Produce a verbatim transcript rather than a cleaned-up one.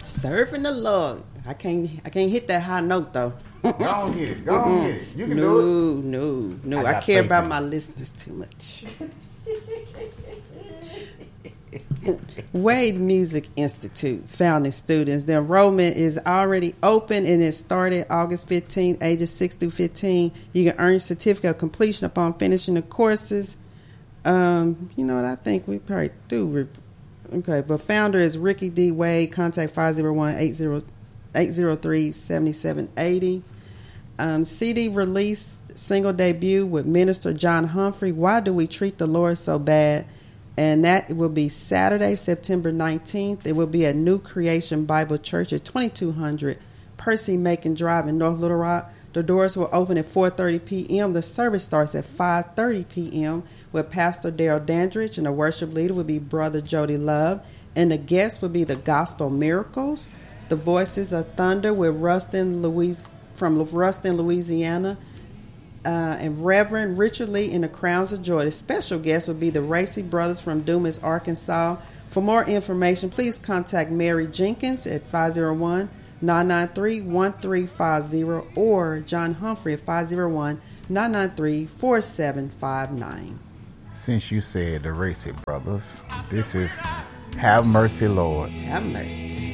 Serving the Lord. I can't I can't hit that high note though. Go on get it. Go on get it. You can no, do it. No, no, no. I I, got care faith about in my you. listeners too much. Wade Music Institute founding students. The enrollment is already open and it started August fifteenth, ages six through fifteen. You can earn a certificate of completion upon finishing the courses. Um, you know what? I think we probably do. Okay, but founder is Ricky D. Wade. Contact five oh one, eight oh three, seven seven eight oh. Um, C D release, single debut with Minister John Humphrey. Why do we treat the Lord so bad? And that will be Saturday, September nineteenth. It will be at New Creation Bible Church at twenty-two hundred Percy Macon Drive in North Little Rock. The doors will open at four thirty p.m. The service starts at five thirty p.m. with Pastor Daryl Dandridge, and the worship leader will be Brother Jody Love. And the guests will be the Gospel Miracles, the Voices of Thunder with Rustin, Louise, from Rustin, Louisiana, uh, and Reverend Richard Lee and the Crowns of Joy. The special guest will be the Racy Brothers from Dumas, Arkansas. For more information, please contact Mary Jenkins at five oh one, nine nine three, one three five oh or John Humphrey at five oh one, nine nine three, four seven five nine. Since you said the Racy Brothers, this is Have Mercy, Lord. Have mercy.